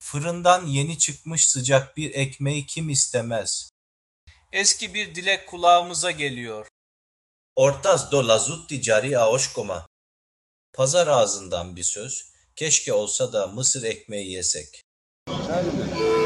Fırından yeni çıkmış sıcak bir ekmeği kim istemez? Eski bir dilek kulağımıza geliyor. Ortaz do lazut ticari aoşkoma. Pazar ağzından bir söz. Keşke olsa da mısır ekmeği yesek.